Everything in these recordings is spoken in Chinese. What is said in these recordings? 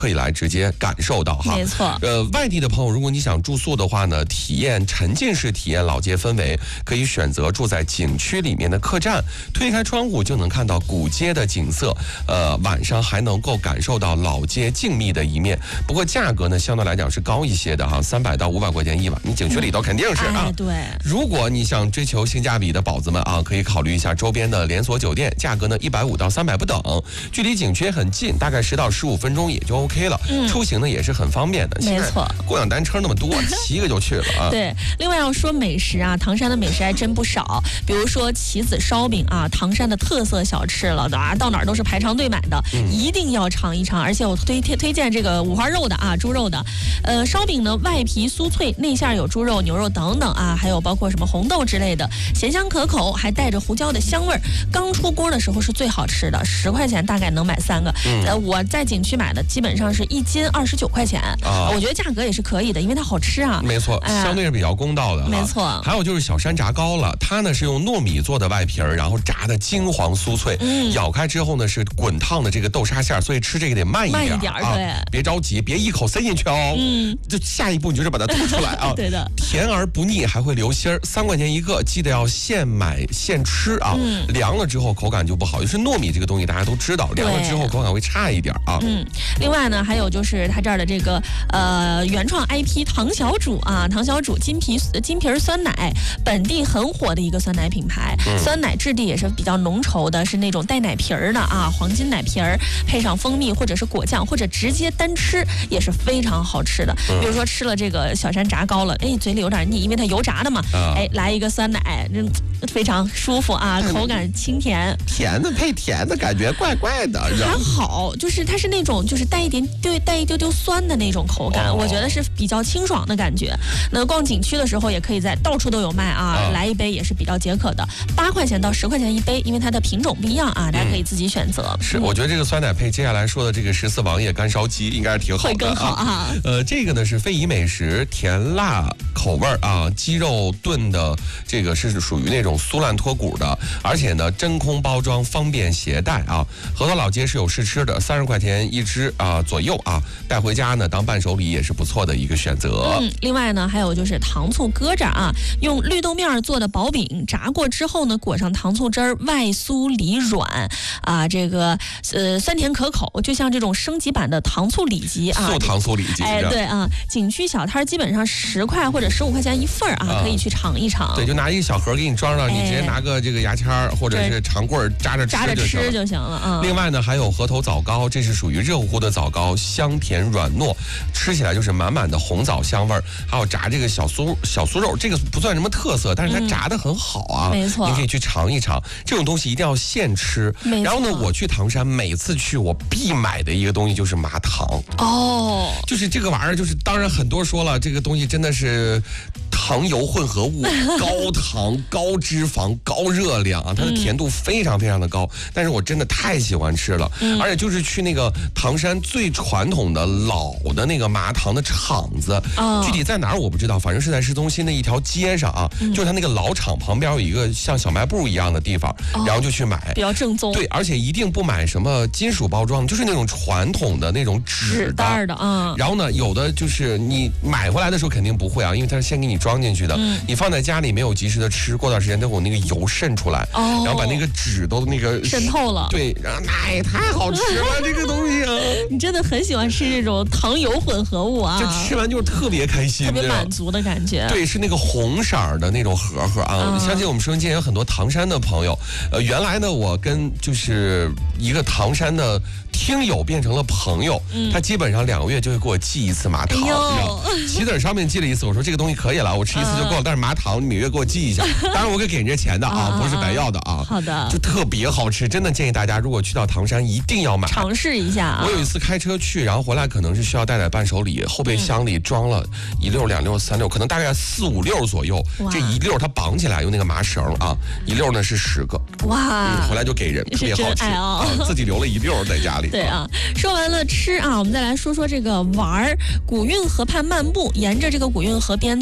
可以来直接感受到哈。 没错。 外地的朋友，如果你想住宿的话呢，体验沉浸式体验老街氛围，可以选择住在景区里面的客栈，推开窗户就能看到古街的景色。晚上还能够感受到老街静谧的一面。不过价格呢，相对来讲是高一些的哈，300到500块钱一晚。你景区里头肯定是啊。 对。 如果你想追求性价比的宝子们啊，可以考虑一下周边的连锁酒店，价格呢150到300不等，距离景区也很近，大概10到15分钟也就 OK 了。出行呢也是很方便的。 没错， 共享单车那么多，骑个就去了啊。 对，另外要说美食啊，唐山的美食还真不少，比如说棋子烧饼啊，唐山的特色小吃了啊，到哪儿都是排长队买的，一定要尝一尝。而且我推荐这个五花肉的啊，猪肉的。烧饼呢，外皮酥脆，内馅有猪肉、牛肉等等啊，还有包括什么红豆之类的，咸香可口，还带着胡椒的香味儿。刚出锅的时候是最好吃的，10块钱大概能买3个。我在景区买的基本上是1斤29块钱，我觉得价格也是可以的，因为它好吃啊。 没错，相对是比较公道的。 没错。 还有就是小山炸糕了，它呢是用糯米做的外皮儿，然后炸的金黄酥脆，咬开之后呢是滚烫的这个豆沙馅，所以吃这个得慢一点啊， 对， 别着急，别一口塞进去哦。就下一步你就是把它吐出来啊。 对的。 甜而不腻，还会留心儿，3块钱一个，记得要现买现吃啊。凉了之后口感就不好，就是糯米这个东西大家都知道，凉了之后口感会差一点啊。 另外呢，还有就是它这儿的这个原创 IP 糖小煮啊，糖小煮金皮酸奶，本地很火的一个酸奶品牌，酸奶质地也是比较浓稠的，是那种带奶皮儿的啊，黄金奶皮儿，配上蜂蜜或者是果酱，或者直接单吃也是非常好吃的。比如说吃了这个小山炸糕了，嘴里有点腻，因为它油炸的嘛，来一个酸奶，非常舒服啊，口感清甜， 甜的配甜的感觉怪怪的。 还好，就是它是那种就是带一丢丢酸的那种口感，我觉得是比较清爽的感觉。那逛景区的时候也可以在到处都有卖啊，来一杯也是比较解渴的，8块钱到10块钱一杯，因为它的品种不一样啊，大家可以自己选择。 是，我觉得这个酸奶配接下来说的这个14王爷干烧鸡应该是挺好的， 会更好啊。 这个呢是非遗美食，甜辣口味啊，鸡肉炖的这个是属于那种酥烂脱骨的，而且呢真空包装方便携带啊。河头老街是有试吃的，30块钱一只啊左右啊，带回家呢当伴手礼也是不错的一个选择。 另外呢还有就是糖醋疙瘩啊，用绿豆面做的薄饼，炸过之后呢裹上糖醋汁儿，外酥里软啊，这个酸甜可口，就像这种升级版的糖醋里脊啊， 素糖醋里脊。 对啊，景区小摊基本上10块或者15块钱一份啊，可以去尝一尝。 对，就拿一个小盒给你装上，你直接拿个这个牙签或者是长棍扎着吃就行了啊。 另外呢还有河头枣糕，这是属于热乎乎的枣糕，香甜软糯，吃起来就是满满的红枣香味儿。还有炸这个小酥肉，这个不算什么特色，但是它炸得很好啊， 没错， 你可以去尝一尝。这种东西一定要现吃。然后呢，我去唐山每次去我必买的一个东西就是麻糖哦， 就是这个玩意儿，就是当然很多说了，这个东西真的是糖油混合物，高糖、高脂肪、高热量啊，它的甜度非常非常的高。但是我真的太喜欢吃了，而且就是去那个唐山最传统的老的那个麻糖的厂子，具体在哪儿我不知道，反正是在市中心的一条街上啊，就是它那个老厂旁边有一个像小卖部一样的地方，然后就去买， 比较正宗。 对，而且一定不买什么金属包装，就是那种传统的那种纸袋的啊。 然后呢，有的就是你买回来的时候肯定不会啊，因为它是先给你装进去的，你放在家里没有及时的吃，过段时间都有那个油渗出来，然后把那个纸都那个渗透了。 对，然后那也太好吃了这个东西啊！ 你真的很喜欢吃这种糖油混合物啊， 就吃完就是特别开心， 特别满足的感觉。 对，是那个红色的那种盒盒啊。相信我们收音机也有很多唐山的朋友。原来呢，我跟就是一个唐山的听友变成了朋友，他基本上2个月就会给我寄一次麻糖，棋子上面寄了一次，我说这个东西可以了，我吃一次就够了，但是麻糖你每月给我寄一下，当然我给人家钱的啊，不是白要的啊。 好的， 就特别好吃，真的建议大家如果去到唐山一定要买， 尝试一下啊。 我有一次开车去，然后回来可能是需要带伴手礼，后备箱里装了1溜、2溜、3溜，可能大概4、5溜左右。这1溜它绑起来用那个麻绳啊，1溜呢是10个。 哇， 回来就给人，特别好吃啊！自己留了1溜在家里。 对啊，说完了吃啊，我们再来说说这个玩儿。古运河畔漫步，沿着这个古运河边走啊，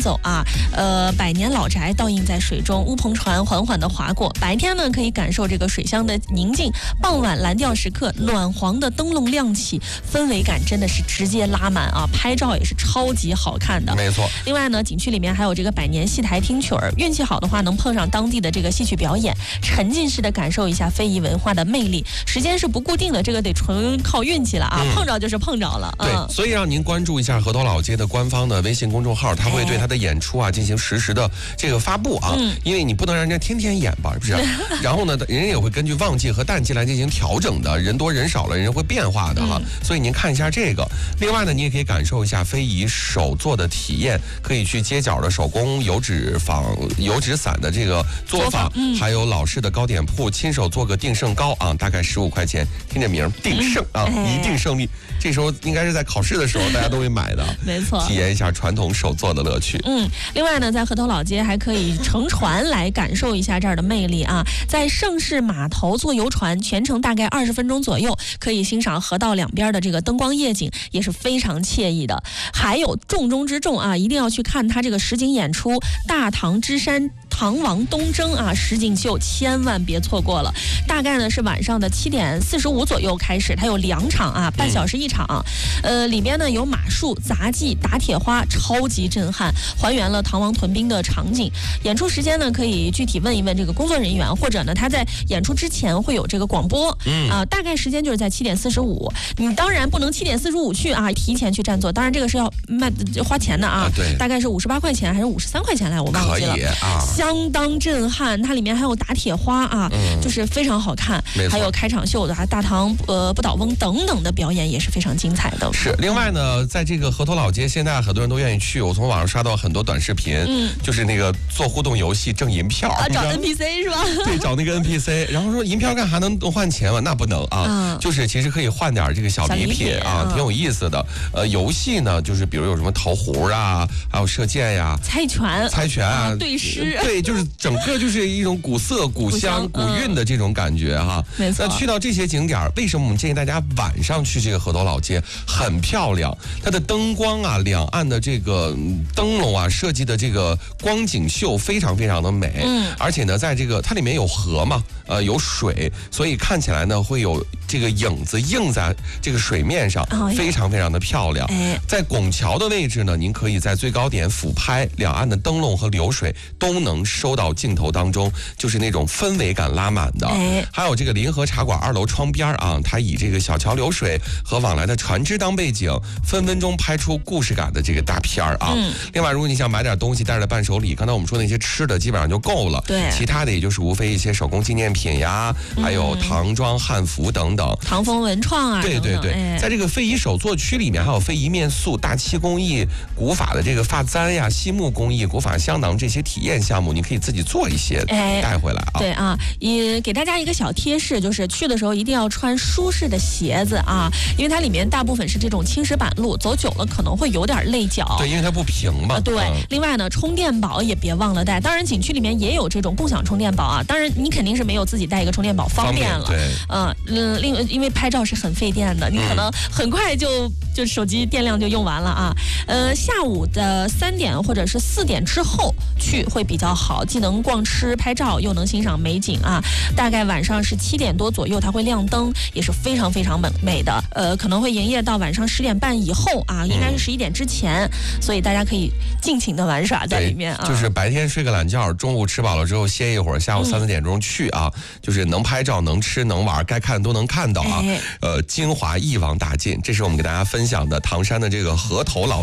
百年老宅倒映在水中，乌篷船缓缓地划过。白天呢可以感受这个水乡的宁静，傍晚蓝调时刻，暖黄的灯笼亮起，氛围感真的是直接拉满啊！拍照也是超级好看的。 没错。 另外呢，景区里面还有这个百年戏台听曲儿，运气好的话能碰上当地的这个戏曲表演，沉浸式的感受一下非遗文化的魅力。时间是不固定的，这个得纯靠运气了啊！碰着就是碰着了。 对，所以让您关注一下河头老街的官方的微信公众号，它会对它的演出啊进行实时的这个发布啊。因为你不能让人家天天演吧，是不是？然后呢，人家也会根据旺季和淡季来进行调整的，人多人少了，人会变化的哈。所以您看一下这个。另外呢，你也可以感受一下非遗手作的体验，可以去街角的手工油纸伞的这个作坊，还有老式的糕点铺，亲手做个定胜糕啊，大概15块钱，听这名定胜啊，一定胜利。这时候应该是在考试的时候，大家都会买的， 没错， 体验一下传统手作的乐趣。 另外呢，在河头老街还可以乘船来感受一下这儿的魅力啊，在盛世码头坐游船，全程大概20分钟左右，可以欣赏河道两边的这个灯光夜景，也是非常惬意的。还有重中之重啊，一定要去看它这个实景演出《大唐之山唐王东征》啊，实景秀千万别错过了。大概呢是晚上的7点45左右开始，它有2场啊，半小时1场。里边呢有马术、杂技、打铁花，超级震撼，还原了唐王屯兵的场景。演出时间呢可以具体问一问这个工作人员，或者呢他在演出之前会有这个广播，大概时间就是在7点45。你当然不能7点45去啊，提前去占座，当然这个是要花钱的啊， 对， 大概是58块钱还是53块钱来，我忘记了，相当震撼。它里面还有打铁花啊，就是非常好看，还有开场秀的大唐不倒翁等等的表演也是非常精彩的。 是，另外呢，在这个河头老街，现在很多人都愿意去，我从网上刷到很多短视频，就是那个做互动游戏挣银票， 找 NPC 是吧？ 对，找那个 NPC， 然后说银票干啥能换钱吗？那不能啊，就是其实可以换点这个小礼品啊，挺有意思的。游戏呢，就是比如有什么投壶啊，还有射箭呀、 猜拳啊，对诗， 对，就是整个就是一种古色古香古韵的这种感觉哈。 没错。 那去到这些景点，为什么我们建议大家晚上去这个河头老街？很漂亮，它的灯光啊，两岸的这个灯笼啊，设计的这个光景秀非常非常的美。而且呢，在这个它里面有河嘛，有水，所以看起来呢会有这个影子映在这个水面上，非常非常的漂亮。在拱桥的位置呢，您可以在最高点俯拍，两岸的灯笼和流水都能收到镜头当中，就是那种氛围感拉满的。还有这个临河茶馆2楼窗边啊，它以这个小桥流水和往来的船只当背景，分分钟拍出故事感的这个大片儿啊。另外，如果你想买点东西带着伴手礼，刚才我们说那些吃的基本上就够了， 对， 其他的也就是无非一些手工纪念品呀，还有唐装汉服等等， 唐风文创啊， 对对对，在这个非遗手作区里面，还有非遗面塑、大漆工艺、古法的这个发簪呀、细木工艺、古法香囊这些体验项目，你可以自己做一些带回来啊。 对啊，也给大家一个小贴士，就是去的时候一定要穿舒适的鞋子啊，因为它里面大部分是这种青石板路，走久了可能会有点累脚。 对，因为它不平嘛。 对，另外呢，充电宝也别忘了带。当然，景区里面也有这种共享充电宝啊，当然你肯定是没有自己带一个充电宝方便了。 对， 因为拍照是很费电的，你可能很快就手机电量就用完了啊。下午的3点或者是4点之后去会比较好，既能逛吃拍照，又能欣赏美景啊。大概晚上是7点多左右，它会亮灯，也是非常非常美的。可能会营业到晚上10点半以后啊，应该是11点之前，所以大家可以尽情的玩耍在里面啊。 就是白天睡个懒觉，中午吃饱了之后歇一会儿，下午3、4点钟去啊，就是能拍照、能吃、能玩，该看都能看到啊。精华一网打尽，这是我们给大家分享的唐山的这个河头老